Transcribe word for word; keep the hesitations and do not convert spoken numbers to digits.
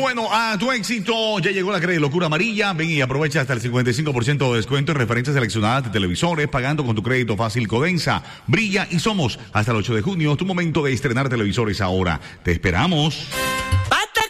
Bueno, a tu éxito ya llegó la locura amarilla. Ven y aprovecha hasta el cincuenta y cinco por ciento de descuento en referencias seleccionadas de televisores, pagando con tu crédito fácil Codensa. Brilla y somos hasta el ocho de junio. Tu momento de estrenar televisores ahora. Te esperamos.